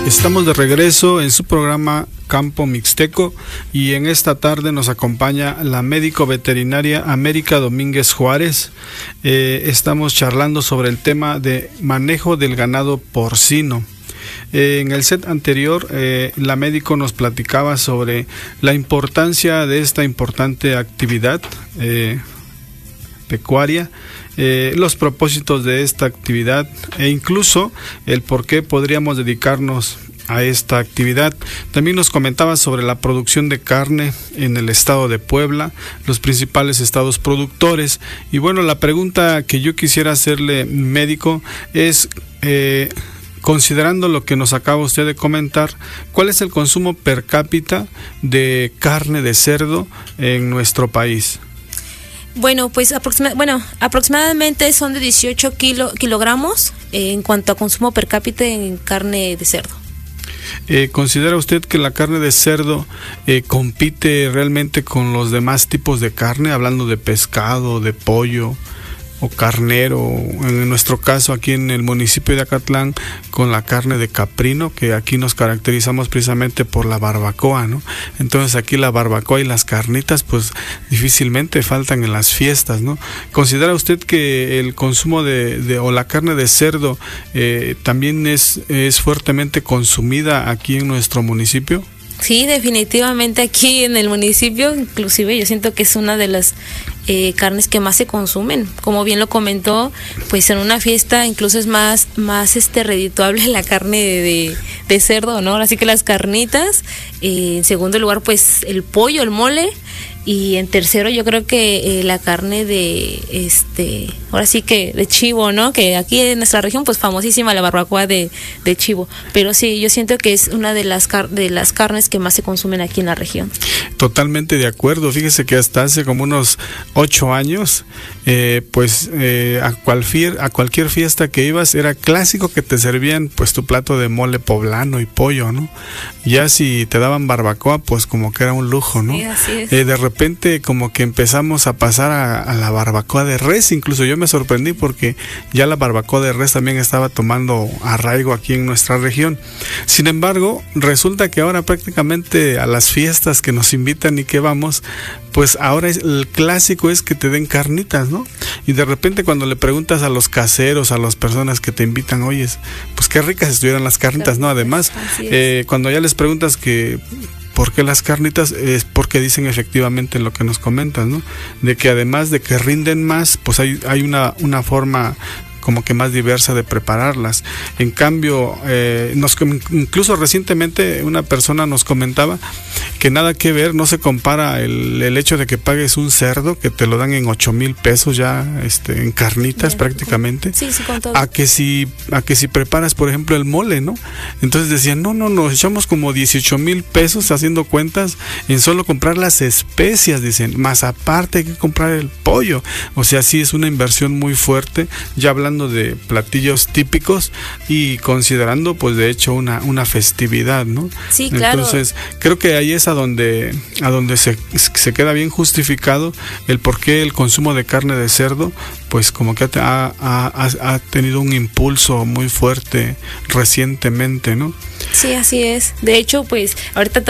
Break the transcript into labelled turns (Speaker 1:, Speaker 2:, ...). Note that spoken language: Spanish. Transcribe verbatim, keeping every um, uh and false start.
Speaker 1: Estamos de regreso en su programa Campo Mixteco y en esta tarde nos acompaña la médico veterinaria América Domínguez Juárez. Eh, estamos charlando sobre el tema de manejo del ganado porcino. Eh, en el set anterior, eh, la médico nos platicaba sobre la importancia de esta importante actividad eh, pecuaria, eh, los propósitos de esta actividad e incluso el por qué podríamos dedicarnos a esta actividad. También nos comentaba sobre la producción de carne en el estado de Puebla, los principales estados productores. Y bueno, la pregunta que yo quisiera hacerle, médico, es eh, considerando lo que nos acaba usted de comentar, ¿cuál es el consumo per cápita de carne de cerdo en nuestro país?
Speaker 2: Bueno, pues aproxima, bueno, aproximadamente son de dieciocho kilo, kilogramos eh, en cuanto a consumo per cápita en carne de cerdo.
Speaker 1: Eh, ¿Considera usted que la carne de cerdo eh, compite realmente con los demás tipos de carne, hablando de pescado, de pollo o carnero? En nuestro caso aquí en el municipio de Acatlán, con la carne de caprino, que aquí nos caracterizamos precisamente por la barbacoa, ¿no? Entonces aquí la barbacoa y las carnitas pues difícilmente faltan en las fiestas, ¿no? ¿Considera usted que el consumo de, de o la carne de cerdo eh, también es, es fuertemente consumida aquí en nuestro municipio?
Speaker 2: Sí, definitivamente aquí en el municipio, inclusive yo siento que es una de las eh, carnes que más se consumen. Como bien lo comentó, pues en una fiesta incluso es más, más este redituable la carne de, de, de cerdo, ¿no? Así que las carnitas, eh, en segundo lugar pues el pollo, el mole, y en tercero yo creo que eh, la carne de, este, ahora sí que de chivo, ¿no? Que aquí en nuestra región pues famosísima la barbacoa de, de chivo. Pero sí, yo siento que es una de las, car- de las carnes que más se consumen aquí en la región.
Speaker 1: Totalmente de acuerdo. Fíjese que hasta hace como unos ocho años, eh, pues eh, a, cualquier, a cualquier fiesta que ibas era clásico que te servían pues tu plato de mole poblano y pollo, ¿no? Ya si te daban barbacoa, pues como que era un lujo, ¿no?
Speaker 2: Sí, así es.
Speaker 1: Eh, de repente repente como que empezamos a pasar a, a la barbacoa de res. Incluso yo me sorprendí porque ya la barbacoa de res también estaba tomando arraigo aquí en nuestra región. Sin embargo, resulta que ahora prácticamente a las fiestas que nos invitan y que vamos, pues ahora es, el clásico es que te den carnitas, ¿no? Y de repente cuando le preguntas a los caseros, a las personas que te invitan, oye, pues qué ricas estuvieran las carnitas, ¿no? Además, eh, cuando ya les preguntas que ¿por qué las carnitas? Es porque dicen efectivamente lo que nos comentas, ¿no? De que además de que rinden más, pues hay, hay una, una forma como que más diversa de prepararlas. En cambio, eh, nos, incluso recientemente una persona nos comentaba que nada que ver, no se compara el, el hecho de que pagues un cerdo, que te lo dan en ocho mil pesos ya este, en carnitas bien, prácticamente,
Speaker 2: sí, sí, con todo.
Speaker 1: a que si a que si preparas, por ejemplo, el mole, ¿no? Entonces decían, no, no, nos echamos como dieciocho mil pesos haciendo cuentas en solo comprar las especias, dicen, más aparte hay que comprar el pollo. O sea, sí es una inversión muy fuerte, ya hablando de platillos típicos y considerando pues de hecho una, una festividad, ¿no?
Speaker 2: Sí, claro.
Speaker 1: Entonces creo que ahí es a donde a donde se, se queda bien justificado el por qué el consumo de carne de cerdo pues como que ha, ha, ha tenido un impulso muy fuerte recientemente, ¿no?
Speaker 2: Sí, así es. De hecho, pues ahorita